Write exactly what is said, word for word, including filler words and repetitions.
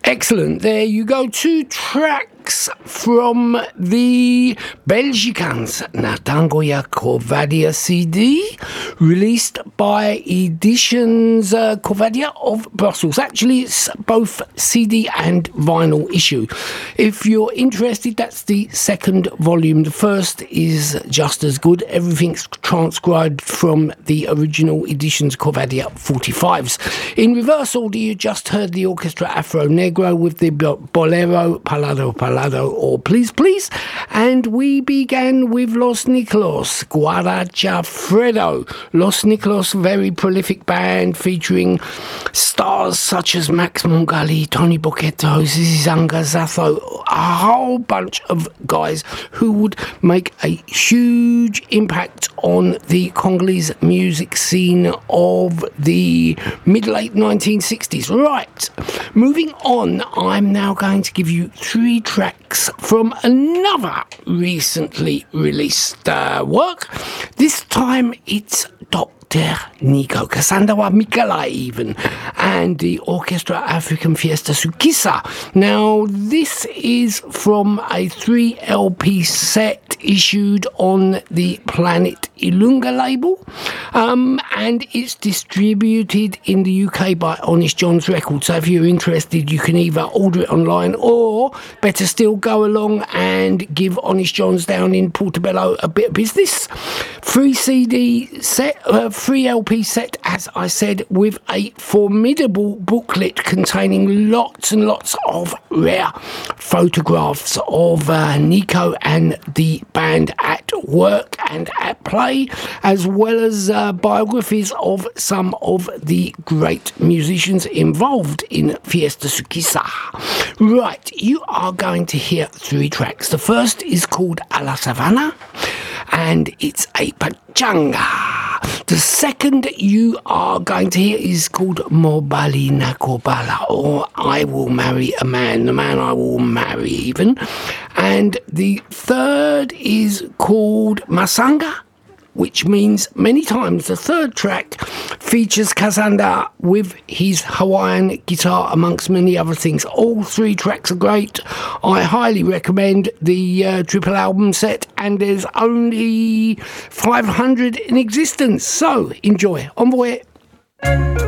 Excellent. There you go. Two tracks from the Belgicans Natangoya Corvadia C D, released by Editions uh, Corvadia of Brussels. Actually, it's both C D and vinyl issue. If you're interested, that's the second volume. The first is just as good. Everything's transcribed from the original Editions Corvadia forty-fives. In reverse order, you just heard the Orchestra Afro Negro with the Bolero Palado Palado or Please Please, and we began with Los Nicolos Guarachafredo. Los Nicolos, very prolific band featuring stars such as Max Mongali, Tony Bocchetto, Zizi Zangazatho, a whole bunch of guys who would make a huge impact on the Congolese music scene of the mid-late nineteen sixties. Right, moving on, I'm now going to give you three tracks from another recently released uh, work. This time it's Doctor Nico Kassandawa Mikala even, and the Orchestra African Fiesta Sukisa. Now, this is from a three L P set issued on the Planet Ilunga label, um, and it's distributed in the U K by Honest John's Records. So if you're interested, you can either order it online or, better still, go along and give Honest John's down in Portobello a bit of business. Free C D set, uh, free L P set, as I said, with a formidable booklet containing lots and lots of rare photographs of uh, Nico and the band at work and at play, as well as uh, biographies of some of the great musicians involved in Fiesta Sukisa. Right, you are going to hear three tracks. The first is called A la Savannah, and it's a pachanga. The second you are going to hear is called Mobali Nakobala, or I Will Marry a Man, the man I will marry even. And the third is called Masanga, which means many times. The third track features Kasanda with his Hawaiian guitar, amongst many other things. All three tracks are great. I highly recommend the uh, triple album set, and there's only five hundred in existence, so enjoy. Envoy it.